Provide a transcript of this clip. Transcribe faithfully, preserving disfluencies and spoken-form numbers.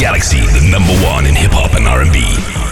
Galaxy, the number one in hip hop and R and B.